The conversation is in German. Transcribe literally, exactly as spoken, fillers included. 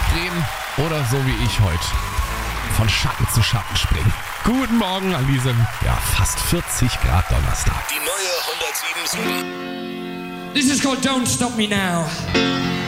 drehen oder so wie ich heute von Schatten zu Schatten springen. Guten Morgen an diesem, ja, fast vierzig Grad Donnerstag. Die neue hundertsieben Komma sieben. This is called Don't Stop Me Now.